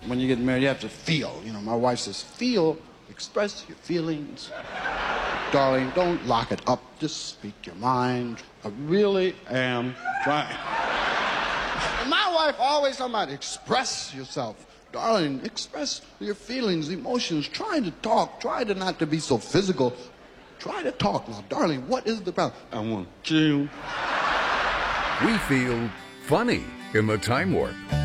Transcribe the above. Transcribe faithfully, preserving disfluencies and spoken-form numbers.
When you get married, you have to feel. You know, my wife says, feel, express your feelings. Darling, don't lock it up. Just speak your mind. I really am trying. And my wife always talking about express yourself. Darling, express your feelings, emotions. Try to talk. Try to not to be so physical. Try to talk now. Darling, what is the problem? I want to. We feel funny in the Time Warp.